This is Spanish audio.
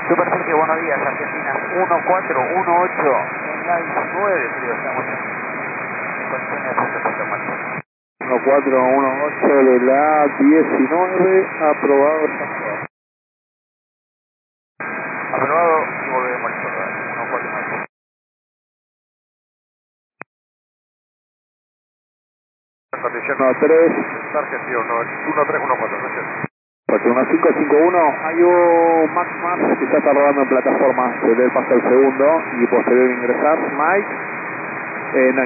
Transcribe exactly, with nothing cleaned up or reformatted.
Superficie, buenos días, Argentina. uno cuatro uno ocho en la diecinueve, creo, estamos en condiciones de puerto Marco. uno cuatro uno ocho de la diecinueve, aprobado. Aprobado y volvemos a recordar. uno cuatro uno ocho. Condición uno tres. Argentina, uno tres uno cuatro, gracias. uno cinco cinco uno, hay un Max Max que ya está rodando en plataforma, se le pasa el segundo y posterior ingresar. Mike, eh, no